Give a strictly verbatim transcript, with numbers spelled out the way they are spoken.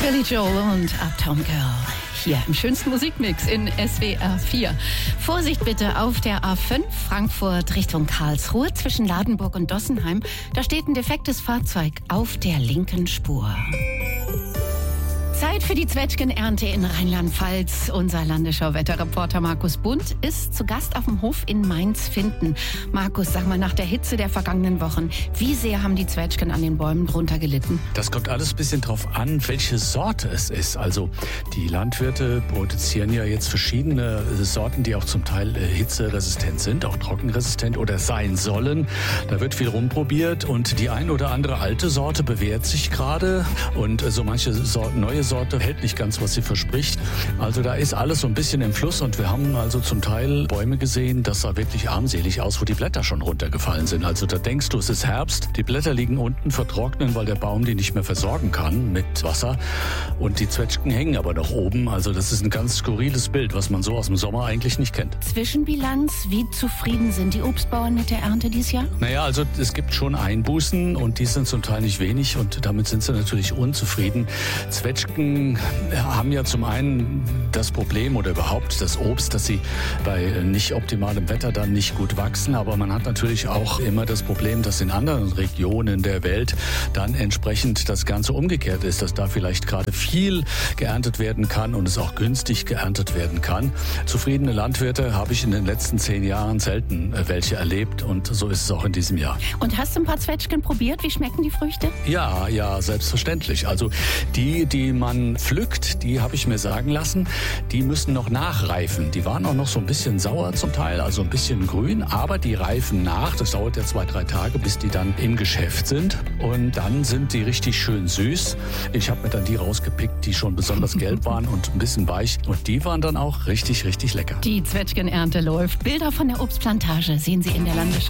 Billy Joel und Uptown Girl. Hier im schönsten Musikmix in S W R vier. Vorsicht bitte auf der A fünf Frankfurt Richtung Karlsruhe zwischen Ladenburg und Dossenheim. Da steht ein defektes Fahrzeug auf der linken Spur. Zeit für die Zwetschgenernte in Rheinland-Pfalz. Unser Landesschau-Wetterreporter Markus Bund ist zu Gast auf dem Hof in Mainz-Finden. Markus, sag mal, nach der Hitze der vergangenen Wochen, wie sehr haben die Zwetschgen an den Bäumen drunter gelitten? Das kommt alles ein bisschen drauf an, welche Sorte es ist. Also die Landwirte produzieren ja jetzt verschiedene Sorten, die auch zum Teil äh, hitzeresistent sind, auch trockenresistent oder sein sollen. Da wird viel rumprobiert und die ein oder andere alte Sorte bewährt sich gerade und äh, so manche Sorten, neue Sorte hält nicht ganz, was sie verspricht. Also da ist alles so ein bisschen im Fluss und wir haben also zum Teil Bäume gesehen, das sah wirklich armselig aus, wo die Blätter schon runtergefallen sind. Also da denkst du, es ist Herbst, die Blätter liegen unten, vertrocknen, weil der Baum die nicht mehr versorgen kann mit Wasser und die Zwetschgen hängen aber noch oben. Also das ist ein ganz skurriles Bild, was man so aus dem Sommer eigentlich nicht kennt. Zwischenbilanz, wie zufrieden sind die Obstbauern mit der Ernte dieses Jahr? Naja, also es gibt schon Einbußen und die sind zum Teil nicht wenig und damit sind sie natürlich unzufrieden. Zwetschgen haben ja zum einen das Problem oder überhaupt das Obst, dass sie bei nicht optimalem Wetter dann nicht gut wachsen. Aber man hat natürlich auch immer das Problem, dass in anderen Regionen der Welt dann entsprechend das Ganze umgekehrt ist, dass da vielleicht gerade viel geerntet werden kann und es auch günstig geerntet werden kann. Zufriedene Landwirte habe ich in den letzten zehn Jahren selten welche erlebt und so ist es auch in diesem Jahr. Und hast du ein paar Zwetschgen probiert? Wie schmecken die Früchte? Ja, ja, selbstverständlich. Also die, die man pflückt, die habe ich mir sagen lassen, die müssen noch nachreifen. Die waren auch noch so ein bisschen sauer zum Teil, also ein bisschen grün, aber die reifen nach. Das dauert ja zwei, drei Tage, bis die dann im Geschäft sind und dann sind die richtig schön süß. Ich habe mir dann die rausgepickt, die schon besonders gelb waren und ein bisschen weich und die waren dann auch richtig, richtig lecker. Die Zwetschgenernte läuft. Bilder von der Obstplantage sehen Sie in der Landesschau.